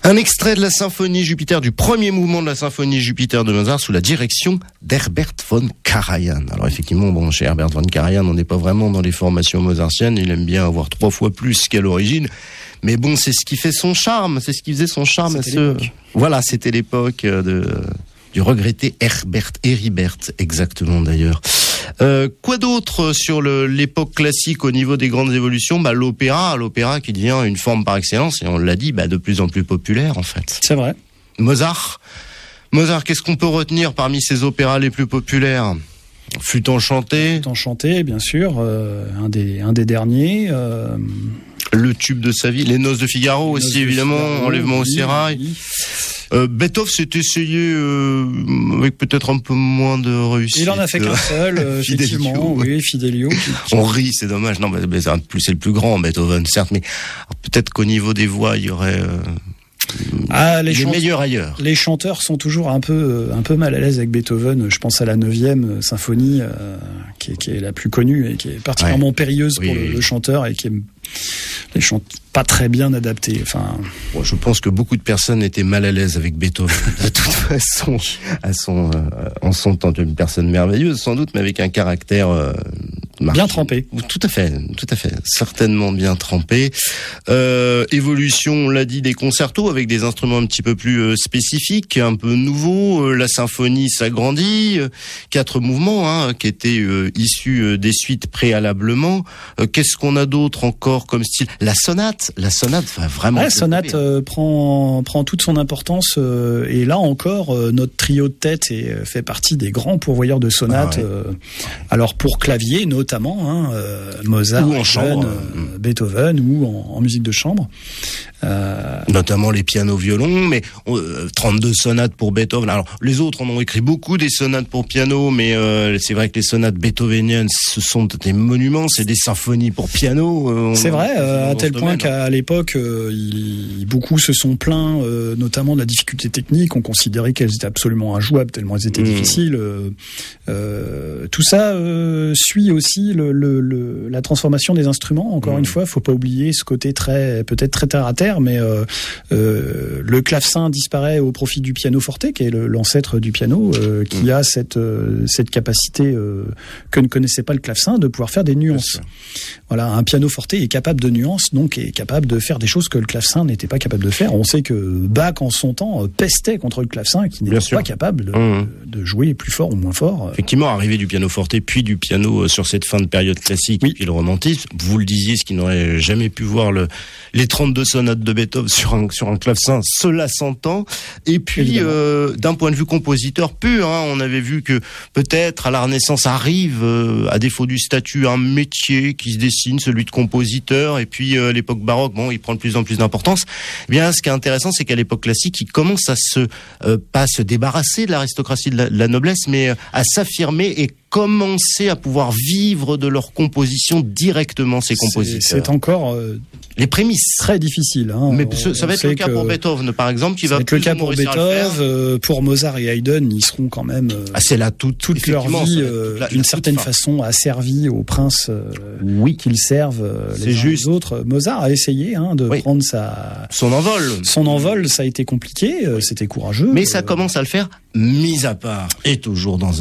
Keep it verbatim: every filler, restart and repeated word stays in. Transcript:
Un extrait de la symphonie Jupiter, du premier mouvement de la symphonie Jupiter de Mozart sous la direction d'Herbert von Karajan. Alors effectivement, bon, chez Herbert von Karajan, on n'est pas vraiment dans les formations mozartiennes, il aime bien avoir trois fois plus qu'à l'origine. Mais bon, c'est ce qui fait son charme, c'est ce qui faisait son charme c'était à ce... L'époque. Voilà, c'était l'époque de... du regretté Herbert, Heribert, exactement d'ailleurs. Euh, quoi d'autre sur le, l'époque classique au niveau des grandes évolutions? Bah, l'opéra, l'opéra qui devient une forme par excellence, et on l'a dit, bah, de plus en plus populaire en fait. C'est vrai. Mozart, Mozart, qu'est-ce qu'on peut retenir parmi ses opéras les plus populaires? Flûte enchantée. Flûte enchantée, bien sûr, euh, un des un des derniers. Euh... Le tube de sa vie, les Noces de Figaro Les aussi, Noces de évidemment, Figaro, Enlèvement au oui, sérail. oui. Euh, Beethoven s'est essayé euh, avec peut-être un peu moins de réussite. Il en a fait qu'un seul, euh, effectivement. Fidelio, oui, Fidelio. Qui, qui... On rit, c'est dommage. Non, mais, mais c'est, un, c'est le plus grand, Beethoven, certes, mais alors, peut-être qu'au niveau des voix, il y aurait euh, ah, les, les chante... meilleurs ailleurs. Les chanteurs sont toujours un peu, un peu mal à l'aise avec Beethoven. Je pense à la neuvième symphonie, euh, qui, est, qui est la plus connue et qui est particulièrement ouais. périlleuse pour oui, le, oui. le chanteur et qui est les chante pas très bien adapté. Enfin, bon, je pense que beaucoup de personnes étaient mal à l'aise avec Beethoven. De toute façon, à son, euh, en son temps, une personne merveilleuse sans doute, mais avec un caractère euh, bien trempé. Tout à fait, tout à fait, certainement bien trempé. Euh, évolution, on l'a dit, des concertos avec des instruments un petit peu plus euh, spécifiques, un peu nouveaux. Euh, la symphonie s'agrandit, euh, quatre mouvements hein, qui étaient euh, issus euh, des suites préalablement. Euh, qu'est-ce qu'on a d'autre encore comme style? La sonate. La sonate va vraiment. La sonate euh, prend prend toute son importance euh, et là encore euh, notre trio de tête est, fait partie des grands pourvoyeurs de sonates. Ah ouais. euh, alors pour clavier notamment, hein, euh, Mozart, ou en chambre, euh, Beethoven ou en, en musique de chambre. Euh... Notamment les pianos violons, mais euh, trente-deux sonates pour Beethoven. Alors les autres en ont écrit beaucoup des sonates pour piano, mais euh, c'est vrai que les sonates beethoveniennes, ce sont des monuments, c'est des symphonies pour piano. Euh, c'est vrai, euh, à tel point qu'à l'époque, euh, il, beaucoup se sont plaints, euh, notamment de la difficulté technique. On considérait qu'elles étaient absolument injouables tellement elles étaient mmh. difficiles. Euh, euh, tout ça euh, suit aussi le, le, le, la transformation des instruments. Encore mmh. une fois, faut pas oublier ce côté très, peut-être très terre à terre. Mais euh, euh, le clavecin disparaît au profit du piano forte, qui est le, l'ancêtre du piano, euh, qui mmh. a cette euh, cette capacité euh, que ne connaissait pas le clavecin de pouvoir faire des nuances. Voilà, un piano forte est capable de nuances, donc est capable de faire des choses que le clavecin n'était pas capable de faire. On sait que Bach, en son temps, pestait contre le clavecin, qui n'était pas capable de, mmh. de jouer plus fort ou moins fort. Effectivement, arrivé du piano forte, puis du piano sur cette fin de période classique, oui. puis le romantisme. Vous le disiez, ce qui n'aurait jamais pu voir le, les trente-deux sonates de Beethoven sur un sur un clavecin, cela s'entend. Et puis euh, d'un point de vue compositeur pur, hein, on avait vu que peut-être à la Renaissance arrive, euh, à défaut du statut, un métier qui se dessine, celui de compositeur. Et puis euh, l'époque baroque, bon, il prend de plus en plus d'importance. Eh bien, ce qui est intéressant, c'est qu'à l'époque classique, il commence à se euh, pas se débarrasser de l'aristocratie, de la, de la noblesse, mais euh, à s'affirmer et commencer à pouvoir vivre de leur composition directement, ces compositeurs. C'est, c'est encore euh, les prémices très difficiles. Hein. Mais on, ça va être le cas pour Beethoven, par exemple, qui ça va, va être le cas pour Beethoven, euh, pour Mozart et Haydn, ils seront quand même euh, ah, c'est là toute, toute leur vie, euh, la, d'une la certaine fin. façon, asservis aux princes euh, oui. qu'ils servent euh, les uns les autres. Mozart a essayé hein, de oui. prendre sa son envol. Son envol, ça a été compliqué, euh, c'était courageux. Mais ça commence à le faire, mis à part, et toujours dans un